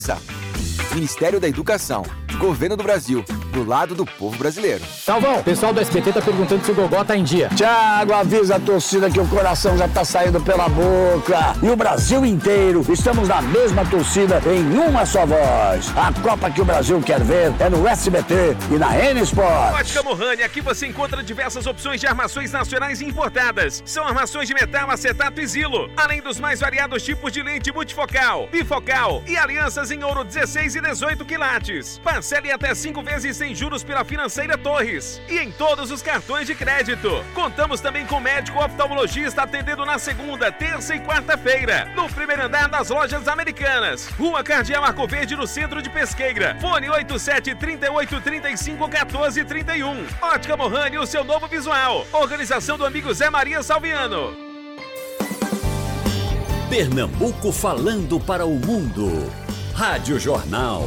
Ministério da Educação, Governo do Brasil, do lado do povo brasileiro. Salvão, o pessoal do SBT tá perguntando se o Gogó tá em dia. Thiago, avisa a torcida que o coração já tá saindo pela boca. E o Brasil inteiro, estamos na mesma torcida, em uma só voz. A Copa que o Brasil quer ver é no SBT e na N Sport. Ótica Mohani, aqui você encontra diversas opções de armações nacionais e importadas. São armações de metal, acetato e Zilo, além dos mais variados tipos de lente multifocal, bifocal e alianças em ouro 16 e 18 quilates. Parcele até 5 vezes sem juros pela Financeira Torres e em todos os cartões de crédito. Contamos também com médico oftalmologista atendendo na segunda, terça e quarta-feira, no primeiro andar das Lojas Americanas, Rua Cardeal Arco Verde, no centro de Pesqueira. Fone 8738351431. Ótica Mohani, o seu novo visual. Organização do amigo Zé Maria Salviano. Pernambuco falando para o mundo. Rádio Jornal.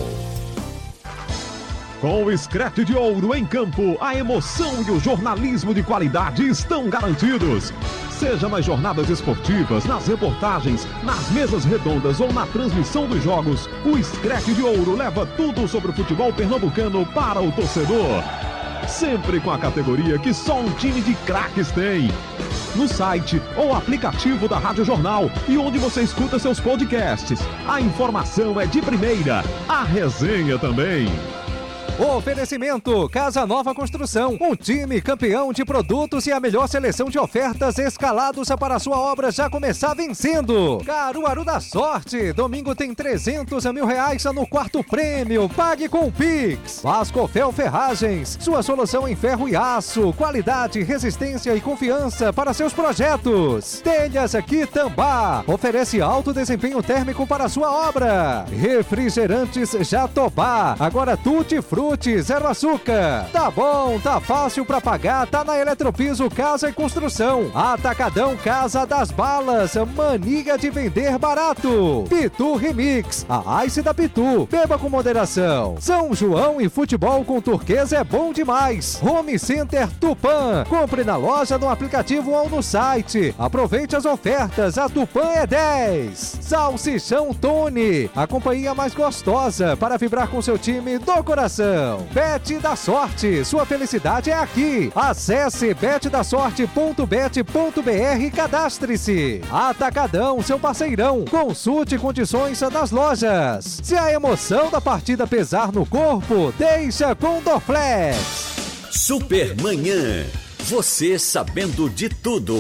Com o Scratch de Ouro em campo, a emoção e o jornalismo de qualidade estão garantidos. Seja nas jornadas esportivas, nas reportagens, nas mesas redondas ou na transmissão dos jogos, o Scratch de Ouro leva tudo sobre o futebol pernambucano para o torcedor. Sempre com a categoria que só um time de craques tem. No site ou aplicativo da Rádio Jornal e onde você escuta seus podcasts. A informação é de primeira, a resenha também. Oferecimento Casa Nova Construção, um time campeão de produtos e a melhor seleção de ofertas escalados para a sua obra já começar vencendo. Caruaru da Sorte, domingo tem 300 mil reais no quarto prêmio, pague com o Pix. Vascofel Ferragens, sua solução em ferro e aço, qualidade, resistência e confiança para seus projetos. Telhas Quitambá, oferece alto desempenho térmico para a sua obra. Refrigerantes Jatobá, agora tutti frutti, zero açúcar. Tá bom, tá fácil pra pagar, tá na Eletropiso Casa e Construção. Atacadão Casa das Balas, mania de vender barato. Pitu Remix, a Ice da Pitu, beba com moderação. São João e futebol com turquesa é bom demais. Home Center Tupã, compre na loja, no aplicativo ou no site. Aproveite as ofertas, a Tupã é 10. Salsichão Tony, a companhia mais gostosa para vibrar com seu time do coração. Bet da Sorte, sua felicidade é aqui. Acesse betdasorte.bet.br e cadastre-se. Atacadão, seu parceirão. Consulte condições nas lojas. Se a emoção da partida pesar no corpo, deixa com Dorflex. Supermanhã, você sabendo de tudo.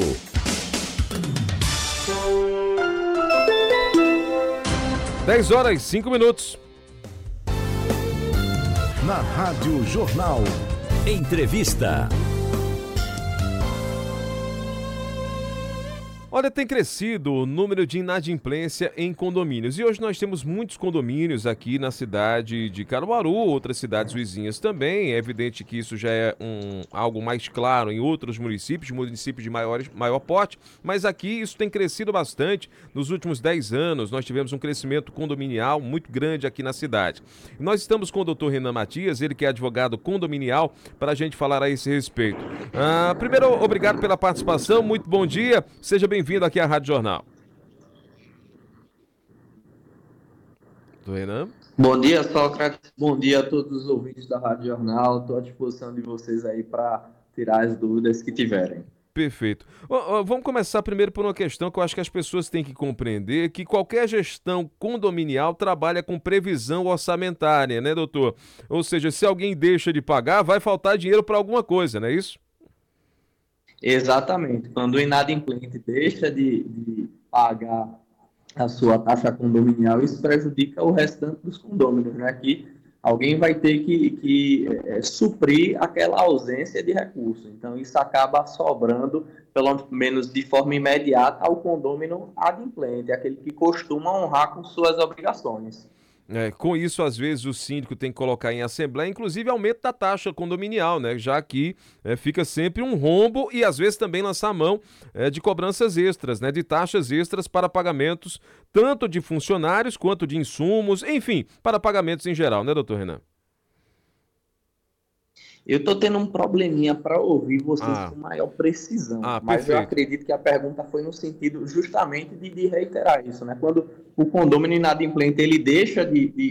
Dez horas, 5 minutos. Na Rádio Jornal. Entrevista. Olha, tem crescido o número de inadimplência em condomínios. E hoje nós temos muitos condomínios aqui na cidade de Caruaru, outras cidades vizinhas também. É evidente que isso já é algo mais claro em outros municípios de maior porte. Mas aqui isso tem crescido bastante. Nos últimos 10 anos nós tivemos um crescimento condominial muito grande aqui na cidade. Nós estamos com o doutor Renan Matias, ele que é advogado condominial, para a gente falar a esse respeito. Primeiro, obrigado pela participação, muito bom dia, seja bem-vindo aqui à Rádio Jornal. Renan? Bom dia, Sócrates. Bom dia a todos os ouvintes da Rádio Jornal. Estou à disposição de vocês aí para tirar as dúvidas que tiverem. Perfeito. Vamos começar primeiro por uma questão que eu acho que as pessoas têm que compreender, que qualquer gestão condominial trabalha com previsão orçamentária, né, doutor? Ou seja, se alguém deixa de pagar, vai faltar dinheiro para alguma coisa, não é isso? Exatamente. Quando o inadimplente deixa de pagar a sua taxa condominial, isso prejudica o restante dos condôminos, né? Que alguém vai ter que suprir aquela ausência de recurso. Então, isso acaba sobrando, pelo menos de forma imediata, ao condômino adimplente, aquele que costuma honrar com suas obrigações. Com isso, às vezes, o síndico tem que colocar em assembleia, inclusive aumento da taxa condominial, né? Já que fica sempre um rombo e, às vezes, também lançar a mão de cobranças extras, né? De taxas extras para pagamentos tanto de funcionários quanto de insumos, enfim, para pagamentos em geral, né, doutor Renan? Eu estou tendo um probleminha para ouvir vocês com maior precisão, mas eu acredito que a pergunta foi no sentido justamente de reiterar isso, né? Quando o condômino inadimplente ele deixa de